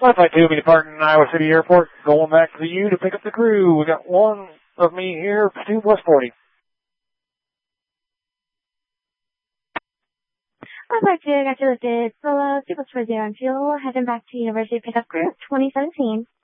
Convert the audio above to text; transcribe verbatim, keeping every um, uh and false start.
Flight Flight two, be departing Iowa City Airport, going back to the U to pick up the crew. We got one of me here, two plus forty. Flight Flight two, got you lifted. Solo, two plus four zero on fuel, heading back to University Pickup Group twenty seventeen.